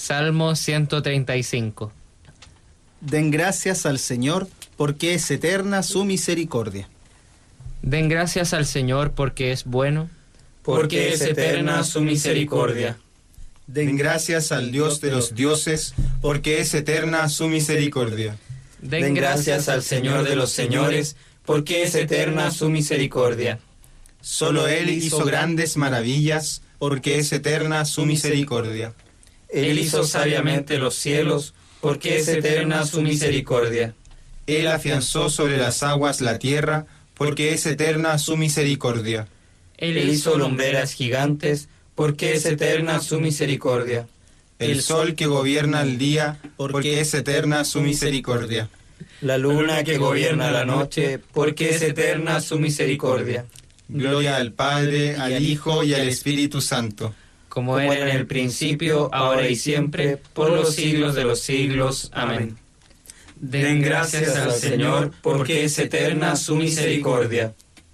Salmo 135. Den gracias al Señor, porque es eterna su misericordia. Den gracias al Señor porque es bueno, porque es eterna su misericordia. Den gracias al Dios de los dioses, porque es eterna su misericordia. Den gracias al Señor de los señores, porque es eterna su misericordia. Solo Él hizo grandes maravillas, porque es eterna su misericordia. Él hizo sabiamente los cielos, porque es eterna su misericordia. Él afianzó sobre las aguas la tierra, porque es eterna su misericordia. Él hizo lumbreras gigantes, porque es eterna su misericordia. El sol que gobierna el día, porque es eterna su misericordia. La luna que gobierna la noche, porque es eterna su misericordia. Gloria al Padre, al Hijo y al Espíritu Santo. como Como era en el principio, ahora y siempre, por los siglos de los siglos. Amén. Den gracias al Señor, porque es eterna su misericordia.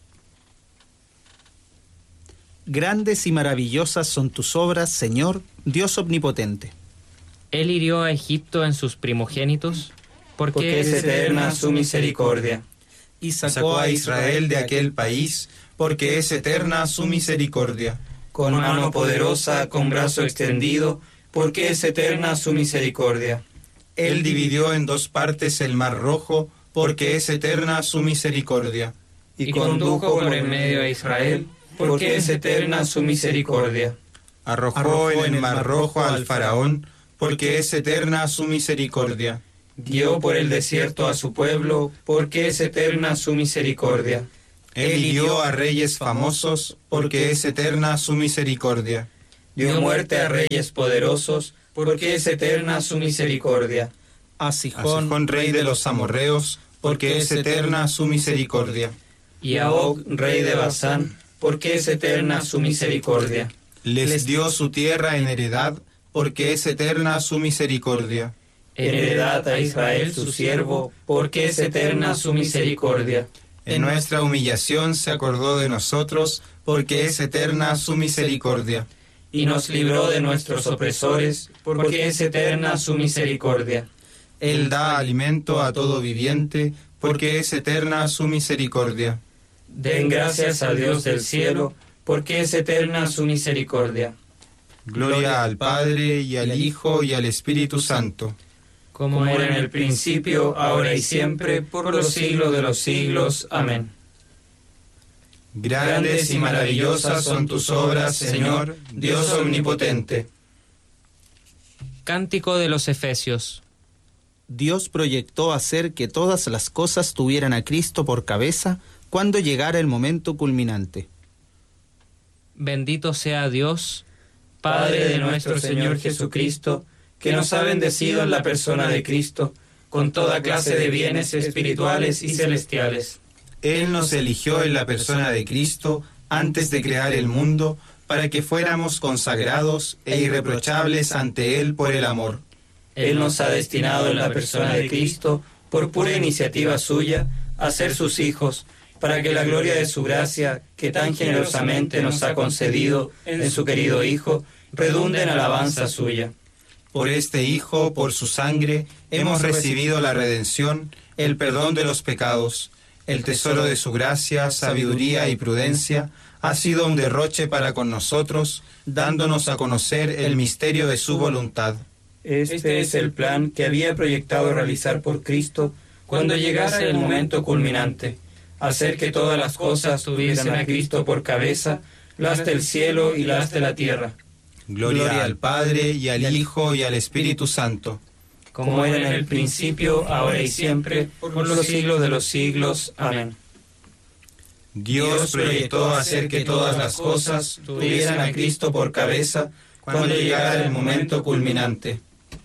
Grandes y maravillosas son tus obras, Señor, Dios omnipotente. Él hirió a Egipto en sus primogénitos, Porque es eterna su misericordia. Y Sacó a Israel de aquel país, porque es eterna su misericordia. Con mano poderosa, con brazo extendido, porque es eterna su misericordia. Él dividió en dos partes el mar rojo, porque es eterna su misericordia. Y condujo por en medio a Israel, porque es eterna su misericordia. Arrojó en el mar rojo al faraón, porque es eterna su misericordia. Guió por el desierto a su pueblo, porque es eterna su misericordia. Él hirió a reyes famosos, porque es eterna su misericordia. Dio muerte a reyes poderosos, porque es eterna su misericordia. a A Sihón, rey de los amorreos, porque es eterna su misericordia. Y a Og, rey de Basán, porque es eterna su misericordia. Les dio su tierra en heredad, porque es eterna su misericordia. En heredad a Israel su siervo, porque es eterna su misericordia. En nuestra humillación se acordó de nosotros, porque es eterna su misericordia. Y nos libró de nuestros opresores, porque es eterna su misericordia. Él da alimento a todo viviente, porque es eterna su misericordia. Den gracias a Dios del cielo, porque es eterna su misericordia. Gloria al Padre, y al Hijo, y al Espíritu Santo. Como era en el principio, ahora y siempre, por los siglos de los siglos. Amén. Grandes y maravillosas son tus obras, Señor, Dios omnipotente. Cántico de los Efesios. Dios proyectó hacer que todas las cosas tuvieran a Cristo por cabeza cuando llegara el momento culminante. Bendito sea Dios, Padre de nuestro Señor Jesucristo, que nos ha bendecido en la persona de Cristo, con toda clase de bienes espirituales y celestiales. Él nos eligió en la persona de Cristo antes de crear el mundo, para que fuéramos consagrados e irreprochables ante Él por el amor. Él nos ha destinado en la persona de Cristo, por pura iniciativa suya, a ser sus hijos, para que la gloria de su gracia, que tan generosamente nos ha concedido en su querido Hijo, redunde en alabanza suya. Por este Hijo, por su sangre, hemos recibido la redención, el perdón de los pecados. El tesoro de su gracia, sabiduría y prudencia ha sido un derroche para con nosotros, dándonos a conocer el misterio de su voluntad. Este es el plan que había proyectado realizar por Cristo cuando llegara el momento culminante, hacer que todas las cosas tuviesen a Cristo por cabeza, las del cielo y las de la tierra. Gloria al Padre, y al Hijo, y al Espíritu Santo. Como era en el principio, ahora y siempre, por los siglos de los siglos. Amén. Dios proyectó hacer que todas las cosas tuvieran a Cristo por cabeza cuando llegara el momento culminante.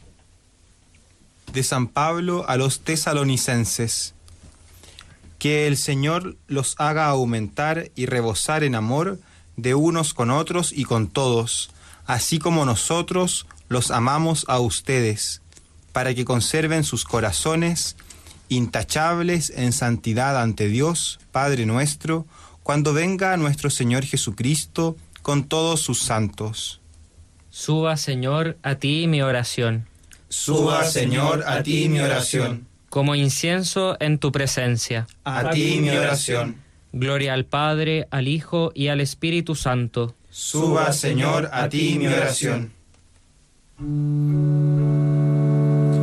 De San Pablo a los tesalonicenses. Que el Señor los haga aumentar y rebosar en amor de unos con otros y con todos, así como nosotros los amamos a ustedes, para que conserven sus corazones intachables en santidad ante Dios, Padre nuestro, cuando venga nuestro Señor Jesucristo con todos sus santos. Suba, Señor, a ti mi oración. Suba, Señor, a ti mi oración. Como incienso en tu presencia. A ti mi oración. Gloria al Padre, al Hijo y al Espíritu Santo. Suba, Señor, a ti mi oración.